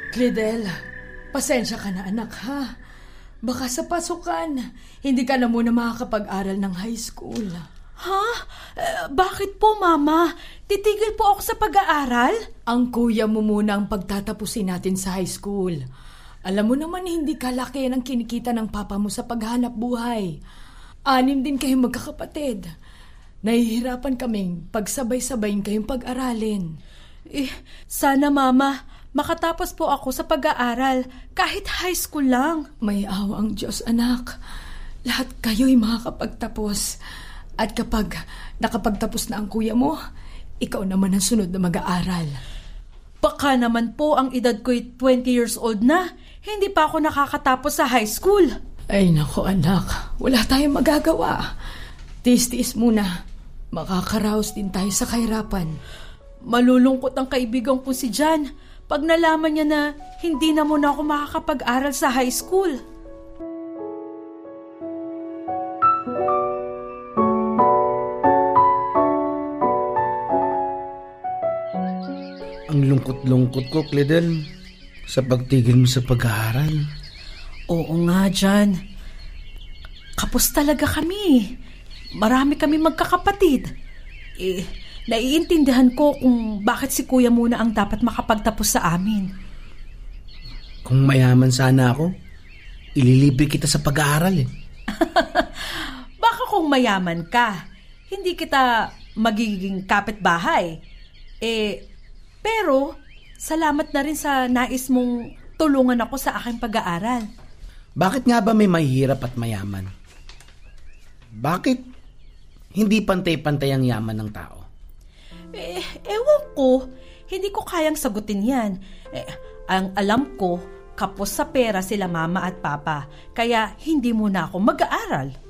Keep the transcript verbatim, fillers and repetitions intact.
Clydel, pasensya ka na anak ha. Baka sa pasukan, hindi ka na muna makakapag-aral ng high school. Ha? Eh, bakit po, Mama? Titigil po ako sa pag-aaral? Ang kuya mo muna ang pagtatapusin natin sa high school. Alam mo naman hindi kalaki ang kinikita ng papa mo sa paghanap buhay. Anim din kayong magkakapatid. Nahihirapan kaming pagsabay-sabayin kayong pag-aralin. Eh, sana Mama, makatapos po ako sa pag-aaral kahit high school lang. May awa ang Diyos, anak. Lahat kayo'y makakapagtapos. At kapag nakapagtapos na ang kuya mo, ikaw naman ang sunod na mag-aaral. Baka naman po ang edad ko'y twenty years old na. Hindi pa ako nakakatapos sa high school. Ay nako anak, wala tayong magagawa. Tiis-tiis muna. Makakaraos din tayo sa kahirapan. Malulungkot ang kaibigan ko si John pag nalaman niya na hindi na muna ako makakapag-aral sa high school. Ang lungkot-lungkot ko, Clydel, sa pagtigil mo sa pag-aaral. Oo nga, John. Kapos talaga kami. Marami kami magkakapatid. Eh, naiintindihan ko kung bakit si kuya muna ang dapat makapagtapos sa amin. Kung mayaman sana ako, ililibre kita sa pag-aaral eh. Baka kung mayaman ka, hindi kita magiging kapitbahay. Eh, pero salamat na rin sa nais mong tulungan ako sa aking pag-aaral. Bakit nga ba may mahihirap at mayaman? Bakit hindi pantay-pantay ang yaman ng tao? Eh, ewan ko. Hindi ko kayang sagutin yan. Eh, ang alam ko, kapos sa pera sila mama at papa. Kaya hindi muna ako mag-aaral.